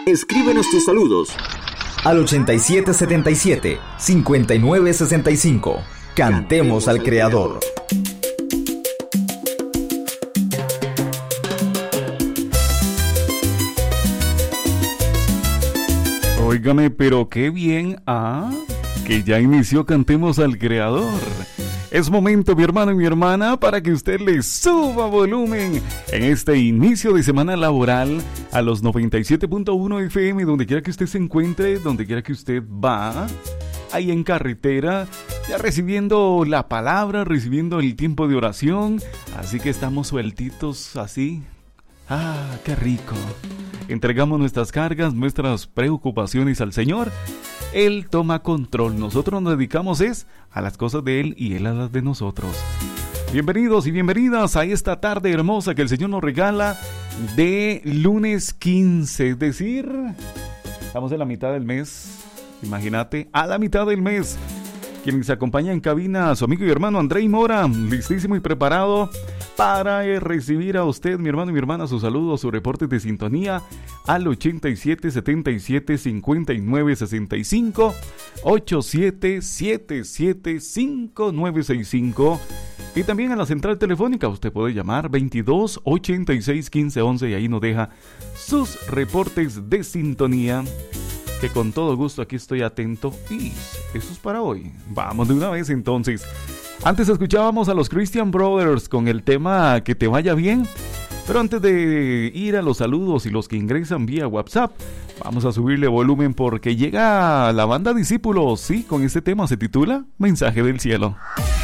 Escríbenos tus saludos al 8777-5965. Cantemos al Creador. Óigame, pero qué bien, que ya inició Cantemos al Creador. Es momento, mi hermano y mi hermana, para que usted le suba volumen en este inicio de semana laboral a los 97.1 FM, donde quiera que usted se encuentre, donde quiera que usted va, ahí en carretera, ya recibiendo la palabra, recibiendo el tiempo de oración. Así que estamos sueltitos así. ¡Qué rico! Entregamos nuestras cargas, nuestras preocupaciones al Señor. Él toma control. Nosotros nos dedicamos a las cosas de Él y Él a las de nosotros. Bienvenidos y bienvenidas a esta tarde hermosa que el Señor nos regala de lunes 15. Es decir, estamos en la mitad del mes. Imagínate, a la mitad del mes. Quien se acompaña en cabina, a su amigo y hermano Andrei Mora, listísimo y preparado para recibir a usted, mi hermano y mi hermana, sus saludos, sus reportes de sintonía al 8777-5965, 8777-5965, y también a la central telefónica usted puede llamar 22 86 15 11 y ahí nos deja sus reportes de sintonía, que con todo gusto aquí estoy atento. Y eso es para hoy. Vamos de una vez entonces. Antes escuchábamos a los Christian Brothers con el tema Que te vaya bien. Pero antes de ir a los saludos y los que ingresan vía WhatsApp, vamos a subirle volumen porque llega la banda Discípulos. Sí, con este tema se titula Mensaje del Cielo.